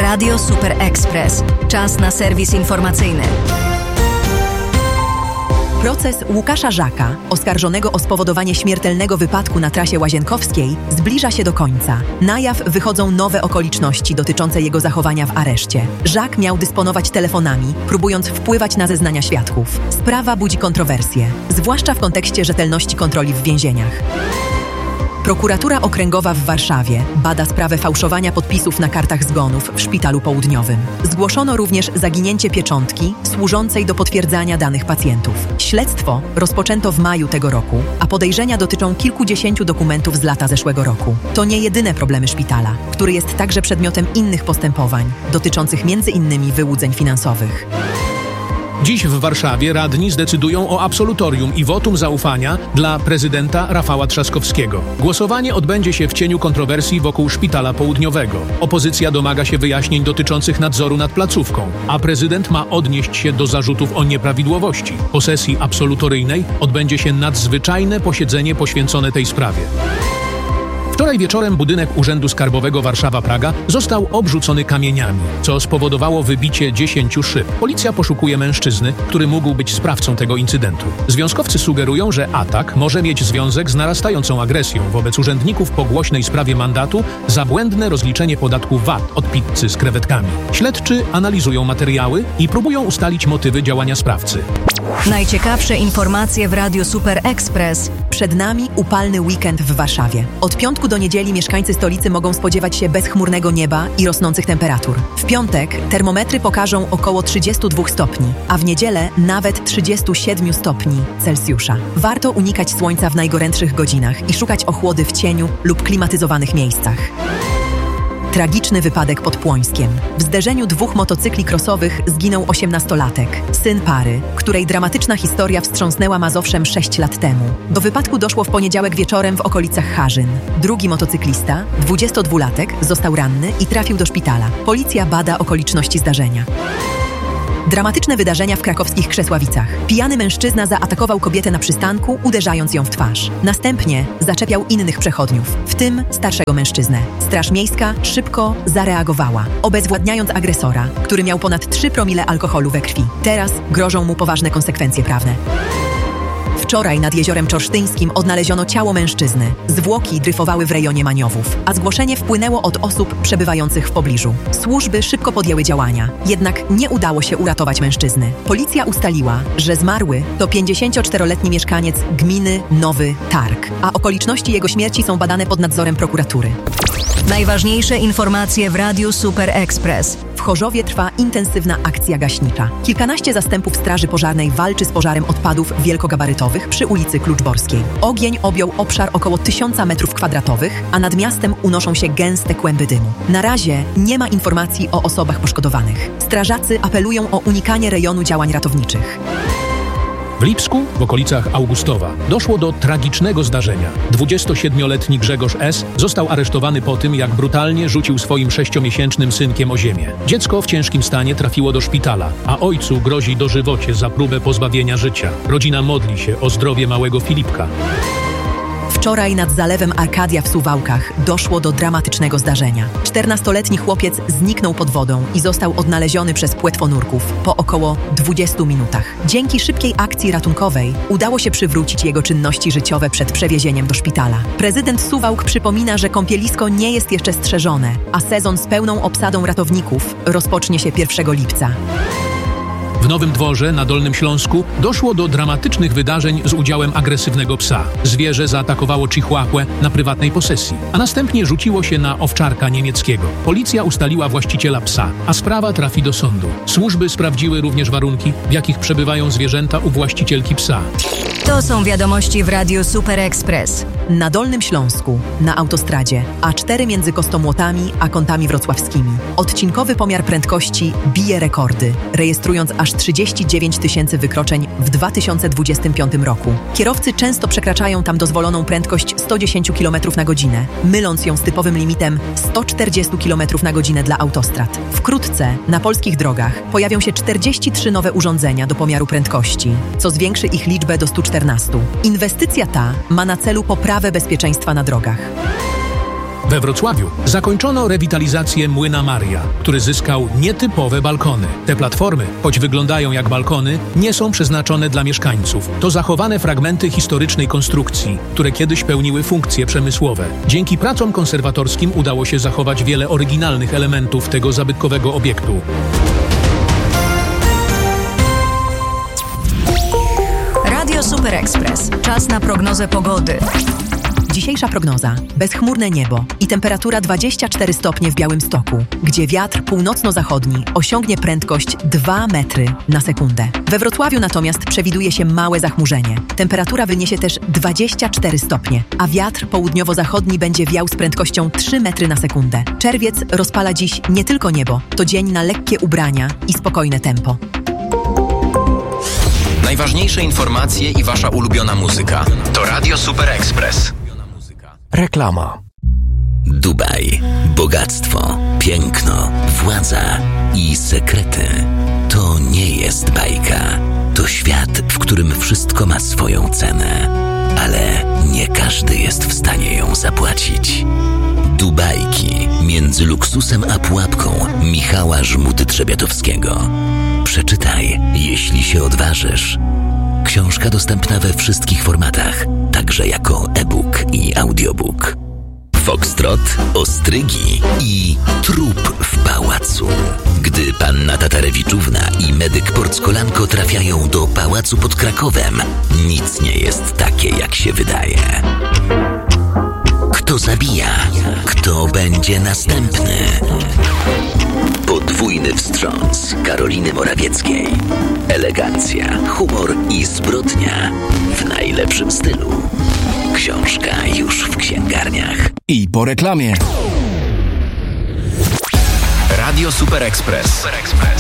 Radio Super Express. Czas na serwis informacyjny. Proces Łukasza Żaka, oskarżonego o spowodowanie śmiertelnego wypadku na trasie Łazienkowskiej, zbliża się do końca. Na jaw wychodzą nowe okoliczności dotyczące jego zachowania w areszcie. Żak miał dysponować telefonami, próbując wpływać na zeznania świadków. Sprawa budzi kontrowersje, zwłaszcza w kontekście rzetelności kontroli w więzieniach. Prokuratura Okręgowa w Warszawie bada sprawę fałszowania podpisów na kartach zgonów w Szpitalu Południowym. Zgłoszono również zaginięcie pieczątki służącej do potwierdzania danych pacjentów. Śledztwo rozpoczęto w maju tego roku, a podejrzenia dotyczą kilkudziesięciu dokumentów z lata zeszłego roku. To nie jedyne problemy szpitala, który jest także przedmiotem innych postępowań, dotyczących m.in. wyłudzeń finansowych. Dziś w Warszawie radni zdecydują o absolutorium i wotum zaufania dla prezydenta Rafała Trzaskowskiego. Głosowanie odbędzie się w cieniu kontrowersji wokół Szpitala Południowego. Opozycja domaga się wyjaśnień dotyczących nadzoru nad placówką, a prezydent ma odnieść się do zarzutów o nieprawidłowości. Po sesji absolutoryjnej odbędzie się nadzwyczajne posiedzenie poświęcone tej sprawie. Wczoraj wieczorem budynek Urzędu Skarbowego Warszawa-Praga został obrzucony kamieniami, co spowodowało wybicie 10 szyb. Policja poszukuje mężczyzny, który mógł być sprawcą tego incydentu. Związkowcy sugerują, że atak może mieć związek z narastającą agresją wobec urzędników po głośnej sprawie mandatu za błędne rozliczenie podatku VAT od pizzy z krewetkami. Śledczy analizują materiały i próbują ustalić motywy działania sprawcy. Najciekawsze informacje w Radiu Super Express. Przed nami upalny weekend w Warszawie. Od piątku do niedzieli mieszkańcy stolicy mogą spodziewać się bezchmurnego nieba i rosnących temperatur. W piątek termometry pokażą około 32 stopni, a w niedzielę nawet 37 stopni Celsjusza. Warto unikać słońca w najgorętszych godzinach i szukać ochłody w cieniu lub klimatyzowanych miejscach. Tragiczny wypadek pod Płońskiem. W zderzeniu dwóch motocykli crossowych zginął 18-latek, syn pary, której dramatyczna historia wstrząsnęła Mazowszem 6 lat temu. Do wypadku doszło w poniedziałek wieczorem w okolicach Harzyn. Drugi motocyklista, 22-latek, został ranny i trafił do szpitala. Policja bada okoliczności zdarzenia. Dramatyczne wydarzenia w krakowskich Krzesławicach. Pijany mężczyzna zaatakował kobietę na przystanku, uderzając ją w twarz. Następnie zaczepiał innych przechodniów, w tym starszego mężczyznę. Straż miejska szybko zareagowała, obezwładniając agresora, który miał ponad 3 promile alkoholu we krwi. Teraz grożą mu poważne konsekwencje prawne. Wczoraj nad Jeziorem Czorsztyńskim odnaleziono ciało mężczyzny. Zwłoki dryfowały w rejonie Maniowów, a zgłoszenie wpłynęło od osób przebywających w pobliżu. Służby szybko podjęły działania, jednak nie udało się uratować mężczyzny. Policja ustaliła, że zmarły to 54-letni mieszkaniec gminy Nowy Targ, a okoliczności jego śmierci są badane pod nadzorem prokuratury. Najważniejsze informacje w Radiu Super Express. W Chorzowie trwa intensywna akcja gaśnicza. Kilkanaście zastępów straży pożarnej walczy z pożarem odpadów wielkogabarytowych przy ulicy Kluczborskiej. Ogień objął obszar około 1000 m2, a nad miastem unoszą się gęste kłęby dymu. Na razie nie ma informacji o osobach poszkodowanych. Strażacy apelują o unikanie rejonu działań ratowniczych. W Lipsku, w okolicach Augustowa, doszło do tragicznego zdarzenia. 27-letni Grzegorz S. został aresztowany po tym, jak brutalnie rzucił swoim 6-miesięcznym synkiem o ziemię. Dziecko w ciężkim stanie trafiło do szpitala, a ojcu grozi dożywocie za próbę pozbawienia życia. Rodzina modli się o zdrowie małego Filipka. Wczoraj nad zalewem Arkadia w Suwałkach doszło do dramatycznego zdarzenia. 14-letni chłopiec zniknął pod wodą i został odnaleziony przez płetwonurków po około 20 minutach. Dzięki szybkiej akcji ratunkowej udało się przywrócić jego czynności życiowe przed przewiezieniem do szpitala. Prezydent Suwałk przypomina, że kąpielisko nie jest jeszcze strzeżone, a sezon z pełną obsadą ratowników rozpocznie się 1 lipca. W Nowym Dworze na Dolnym Śląsku doszło do dramatycznych wydarzeń z udziałem agresywnego psa. Zwierzę zaatakowało chihuahuę na prywatnej posesji, a następnie rzuciło się na owczarka niemieckiego. Policja ustaliła właściciela psa, a sprawa trafi do sądu. Służby sprawdziły również warunki, w jakich przebywają zwierzęta u właścicielki psa. To są wiadomości w Radiu Super Express. Na Dolnym Śląsku, na autostradzie A4 między Kostomłotami a Kątami Wrocławskimi. Odcinkowy pomiar prędkości bije rekordy, rejestrując aż 39 000 wykroczeń w 2025 roku. Kierowcy często przekraczają tam dozwoloną prędkość 110 km na godzinę, myląc ją z typowym limitem 140 km na godzinę dla autostrad. Wkrótce na polskich drogach pojawią się 43 nowe urządzenia do pomiaru prędkości, co zwiększy ich liczbę do 114. Inwestycja ta ma na celu poprawę bezpieczeństwa na drogach. We Wrocławiu zakończono rewitalizację Młyna Maria, który zyskał nietypowe balkony. Te platformy, choć wyglądają jak balkony, nie są przeznaczone dla mieszkańców. To zachowane fragmenty historycznej konstrukcji, które kiedyś pełniły funkcje przemysłowe. Dzięki pracom konserwatorskim udało się zachować wiele oryginalnych elementów tego zabytkowego obiektu. Radio Super Express. Czas na prognozę pogody. Dzisiejsza prognoza. Bezchmurne niebo i temperatura 24 stopnie w Białymstoku, gdzie wiatr północno-zachodni osiągnie prędkość 2 metry na sekundę. We Wrocławiu natomiast przewiduje się małe zachmurzenie. Temperatura wyniesie też 24 stopnie, a wiatr południowo-zachodni będzie wiał z prędkością 3 metry na sekundę. Czerwiec rozpala dziś nie tylko niebo. To dzień na lekkie ubrania i spokojne tempo. Najważniejsze informacje i wasza ulubiona muzyka. To Radio Super Express. Reklama. Dubaj. Bogactwo, piękno, władza i sekrety. To nie jest bajka. To świat, w którym wszystko ma swoją cenę. Ale nie każdy jest w stanie ją zapłacić. Dubajki. Między luksusem a pułapką Michała Żmuty-Trzebiatowskiego. Przeczytaj, jeśli się odważysz. Książka dostępna we wszystkich formatach, także jako e-book i audiobook. Foxtrot, ostrygi i trup w pałacu. Gdy panna Tatarewiczówna i medyk Porckolanko trafiają do pałacu pod Krakowem, nic nie jest takie, jak się wydaje. Kto zabija? Kto będzie następny? Podwójny wstrząs Karoliny Morawieckiej. Elegancja, humor i zbrodnia w najlepszym stylu. Książka już w księgarniach. I po reklamie. Radio Super Express.